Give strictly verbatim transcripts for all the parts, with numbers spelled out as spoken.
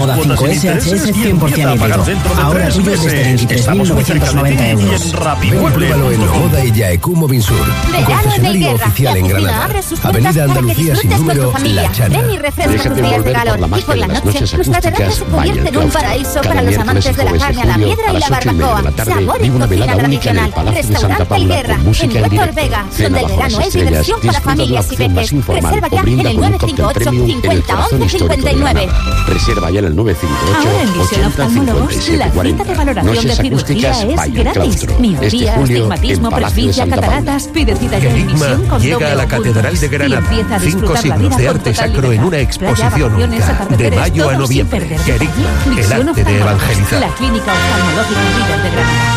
Moda cinco S H S cien por ciento híbrido. Ahora tuyo desde veintitrés mil novecientos noventa euros. Ven, pruébalo en Lomoda y Yaecu Movinsur. Concesionario oficial en Granada. Avenida Andalucía sin número, La Chana. Ven y refresca tus días de calor. Y por la noche, nuestra terraza se convierte en un paraíso para los amantes de la carne a la piedra y la barbacoa. Sabor y cocina tradicional. Restaurante El Guerra, en Puerto Vega, donde el verano es diversión para familias y peques. Reserva ya en el nueve cinco ocho cincuenta once cincuenta y nueve. Reserva ya en el nueve cinco ocho Ahora en Visión Oftalmólogos, la cita de valoración de cirugía es gratis. Miopía, astigmatismo, presbicia, cataratas. Pide cita ya en Visión con llega a la Catedral de Granada. Cinco siglos de arte sacro en una exposición única. De mayo a noviembre. Querigma, el arte de evangelizar. La clínica oftalmológica líder de Granada.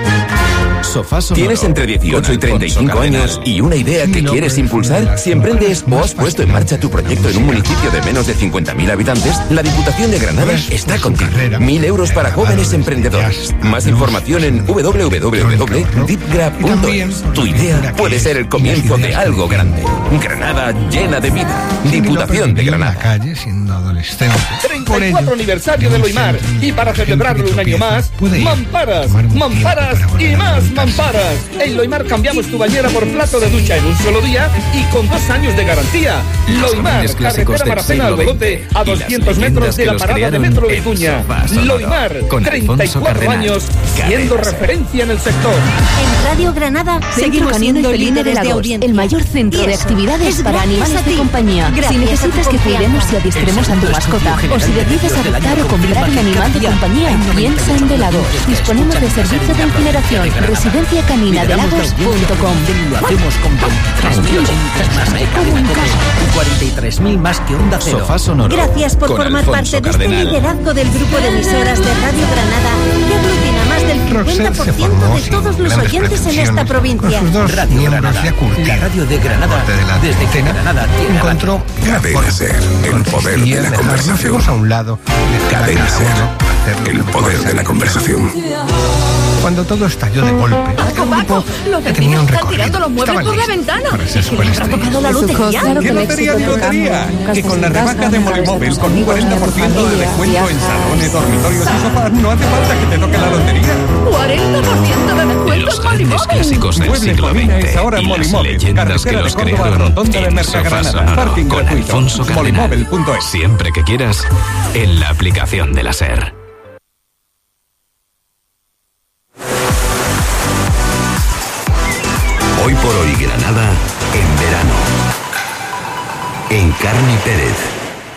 Sofá Sonoro. ¿Tienes entre dieciocho y treinta y cinco años y una idea que quieres impulsar? Si emprendes o has puesto en marcha tu proyecto en un municipio de menos de cincuenta mil habitantes, la Diputación de Granada está contigo. Mil euros para jóvenes emprendedores. Más información en w w w punto dipgra punto es. Tu idea puede ser el comienzo de algo grande. Granada llena de vida. Diputación de Granada. Calle siendo adolescente. treinta y cuatro aniversario de Loimar. Y para celebrarlo un año más, mamparas, mamparas y más mamparas. En Loimar cambiamos tu bañera por plato de ducha en un solo día y con dos años de garantía. Loimar, carretera Maracena Albolote, a doscientos metros de la parada de metro de Icuña. Loimar, treinta y cuatro años, siendo referencia en el sector. En Radio Granada seguimos siendo líderes de audiencia, el mayor centro de actividades para animales de compañía. Si necesitas que cuidemos y adiestremos a tu mascota, o si decides adoptar o comprar un animal de compañía, piensa en Velado. Disponemos de servicio de incineración. Residencia Canina de Lagos punto com. Lo hacemos con veintitrés mil oyentes más que cuarenta y tres mil más que Onda Cero. Sofá Sonoro. Gracias por Con formar Alfonso parte Cardenal. de este liderazgo del grupo de emisoras de Radio Granada que aglutina más del cincuenta por ciento de todos los oyentes en esta provincia. Radio Granada, la radio de Granada, desde que Granada tiene encontró Cadena Ser, el poder de la conversación. a un lado. Cadena Ser, el poder de la conversación. Cuando todo estalló de golpe, Paco, Paco, los que tenía vecinos un están recorrido. tirando los muebles Estaban por la listos ventana. para ser ¿Es que les habrá tocado la lotería? ¿Qué lotería ni lotería? Que con las rebajas de Molimóvil, con un cuarenta por ciento de descuento en salones, dormitorios y sofás, no hace falta que te toque la lotería. cuarenta por ciento de descuento Los en grandes Molimóvil. clásicos del Muebles siglo Molina veinte es ahora en y las Molimóvil. leyendas que Carretera los de Córdoba, crearon rotonda de en Merca Sofá Granada. Sonoro Parking con gratuito. Alfonso Cardenal. Molimóvil punto es. Siempre que quieras, en la aplicación de la SER. Hoy por hoy Granada en verano. Encarni Pérez.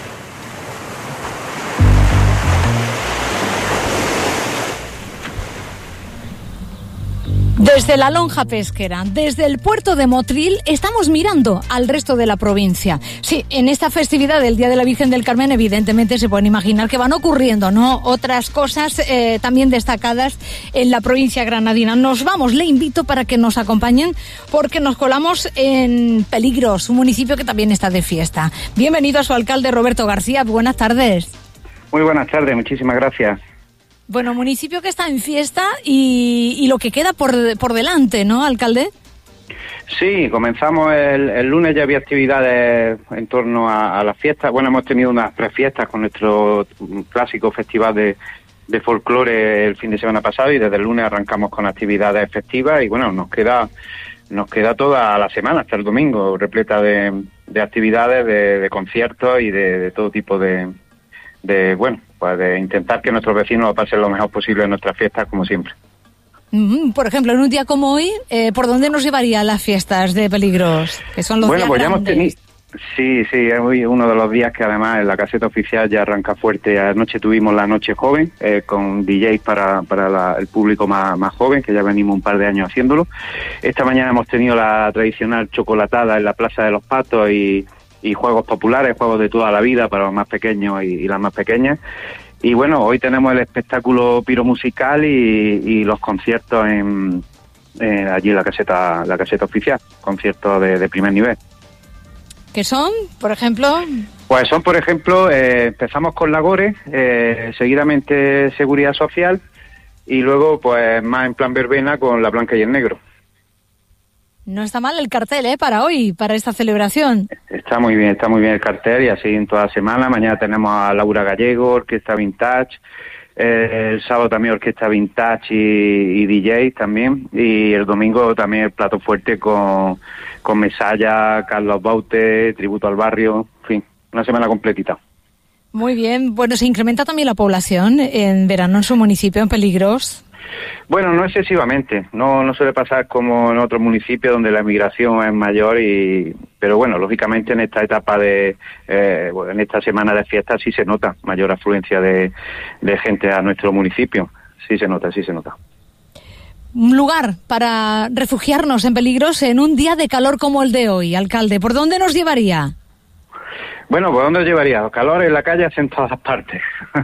Desde la lonja pesquera, desde el puerto de Motril, estamos mirando al resto de la provincia. Sí, en esta festividad del Día de la Virgen del Carmen, evidentemente se pueden imaginar que van ocurriendo, ¿no?, otras cosas eh, también destacadas en la provincia granadina. Nos vamos, le invito para que nos acompañen porque nos colamos en Peligros, un municipio que también está de fiesta. Bienvenido a su alcalde Roberto García, buenas tardes. Muy buenas tardes, muchísimas gracias. Bueno, municipio que está en fiesta y, y lo que queda por, por delante, ¿no, alcalde? Sí, comenzamos el, el lunes, ya había actividades en torno a, a las fiestas. Bueno, hemos tenido unas prefiestas con nuestro clásico festival de, de folclore el fin de semana pasado y desde el lunes arrancamos con actividades festivas y bueno, nos queda nos queda toda la semana hasta el domingo repleta de, de actividades, de, de conciertos y de, de todo tipo de, de bueno, pues de intentar que nuestros vecinos lo pasen lo mejor posible en nuestras fiestas, como siempre. Mm, por ejemplo, en un día como hoy, eh, ¿por dónde nos llevarían las fiestas de Peligros? Que son los bueno, días pues ya hemos grandes. tenido... Sí, sí, es hoy uno de los días que además en la caseta oficial ya arranca fuerte. Anoche tuvimos la noche joven, eh, con D Js para, para la, el público más, más joven, que ya venimos un par de años haciéndolo. Esta mañana hemos tenido la tradicional chocolatada en la Plaza de los Patos y... y juegos populares, juegos de toda la vida para los más pequeños y, y las más pequeñas. Y bueno, hoy tenemos el espectáculo piromusical y, y los conciertos en, en allí en la caseta la caseta oficial, conciertos de, de primer nivel. ¿Qué son, por ejemplo? Pues son, por ejemplo, eh, empezamos con la Gore, eh, seguidamente Seguridad Social y luego pues más en plan verbena con la Blanca y el Negro. No está mal el cartel, ¿eh? Para hoy, para esta celebración. Está muy bien, está muy bien el cartel y así en toda la semana. Mañana tenemos a Laura Gallego, Orquesta Vintage. Eh, el sábado también Orquesta Vintage y, y D J también. Y el domingo también el plato fuerte con, con Mesalla, Carlos Baute, Tributo al Barrio. En fin, una semana completita. Muy bien. Bueno, ¿se incrementa también la población en verano en su municipio, en Peligros? Bueno, no excesivamente, no no suele pasar como en otros municipios donde la emigración es mayor, y pero bueno, lógicamente en esta etapa de, eh, bueno, en esta semana de fiestas sí se nota mayor afluencia de, de gente a nuestro municipio, sí se nota, sí se nota. Un lugar para refugiarnos en Peligros en un día de calor como el de hoy, alcalde, ¿por dónde nos llevaría? Bueno, ¿por dónde os llevaría? Los calores en la calle en todas partes.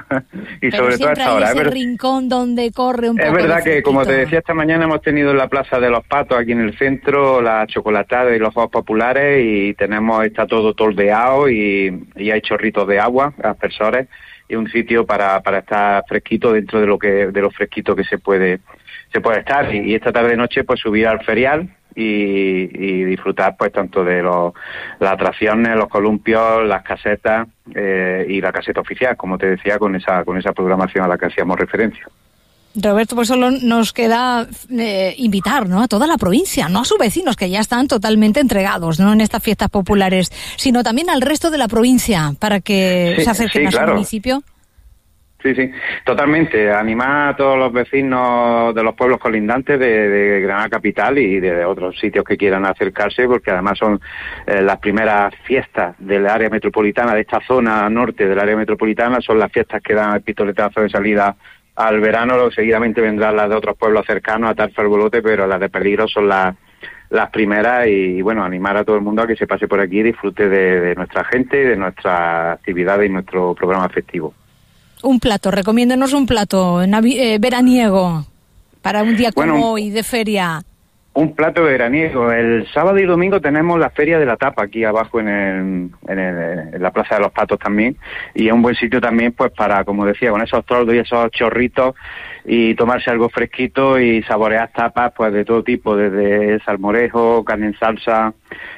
y Pero sobre todo a esta hora. Ese rincón donde corre un poco. Es verdad que, como te decía esta mañana, hemos tenido en la Plaza de los Patos, aquí en el centro, la chocolatada y los juegos populares, y tenemos, está todo toldeado y, y hay chorritos de agua, aspersores, y un sitio para, para estar fresquito dentro de lo que de lo fresquito que se puede se puede estar. Y, y esta tarde noche pues subir al ferial y, y disfrutar pues tanto de los, las atracciones, los columpios, las casetas eh, y la caseta oficial, como te decía, con esa con esa programación a la que hacíamos referencia. Roberto, pues solo nos queda eh, invitar, ¿no?, a toda la provincia, no a sus vecinos que ya están totalmente entregados, no en estas fiestas populares, sino también al resto de la provincia para que sí, se acerquen sí, a su claro. municipio. Sí, sí, totalmente. Animar a todos los vecinos de los pueblos colindantes de, de Granada Capital y de otros sitios que quieran acercarse, porque además son eh, las primeras fiestas del área metropolitana, de esta zona norte del área metropolitana, son las fiestas que dan el pistoletazo de salida al verano. Luego seguidamente vendrán las de otros pueblos cercanos, a Tarfa el Bolote, pero las de Peligros son las las primeras. Y bueno, animar a todo el mundo a que se pase por aquí y disfrute de, de nuestra gente, de nuestras actividades y nuestro programa festivo. Un plato, recomiéndenos un plato navi- eh, veraniego para un día como bueno, hoy de feria. Un plato veraniego. El sábado y domingo tenemos la Feria de la Tapa aquí abajo en, el, en, el, en la Plaza de los Patos también, y es un buen sitio también pues para, como decía, con esos toldos y esos chorritos, y tomarse algo fresquito y saborear tapas pues de todo tipo, desde salmorejo, carne en salsa,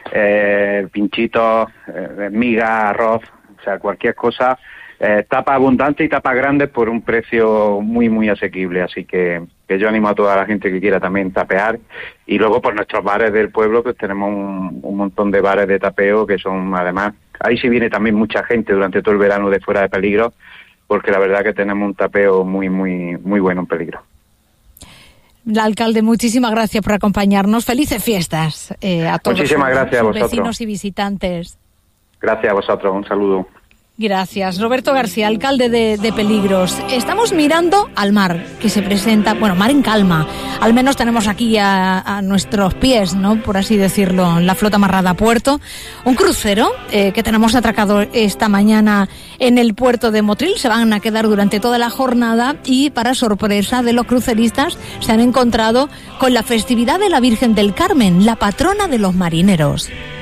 eh, pinchitos, eh, migas, arroz, o sea, cualquier cosa. Eh, tapas abundantes y tapas grandes por un precio muy muy asequible, así que, que yo animo a toda la gente que quiera también tapear. Y luego por nuestros bares del pueblo, pues tenemos un, un montón de bares de tapeo que son, además, ahí sí viene también mucha gente durante todo el verano de fuera de Peligros, porque la verdad que tenemos un tapeo muy muy muy bueno en Peligros. La alcalde, muchísimas gracias por acompañarnos. Felices fiestas eh, a todos. Muchísimas gracias a vosotros, vecinos y visitantes. Gracias a vosotros, un saludo. Gracias. Roberto García, alcalde de, de Peligros. Estamos mirando al mar, que se presenta, bueno, mar en calma. Al menos tenemos aquí a, a nuestros pies, ¿no?, por así decirlo, la flota amarrada a puerto. Un crucero eh, que tenemos atracado esta mañana en el puerto de Motril. Se van a quedar durante toda la jornada y, para sorpresa de los cruceristas, se han encontrado con la festividad de la Virgen del Carmen, la patrona de los marineros.